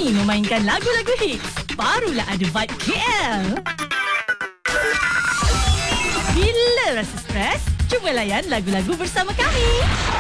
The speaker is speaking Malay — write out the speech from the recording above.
Kami memainkan lagu-lagu hits. Barulah ada vibe KL. Bila rasa stres, cuba layan lagu-lagu bersama kami.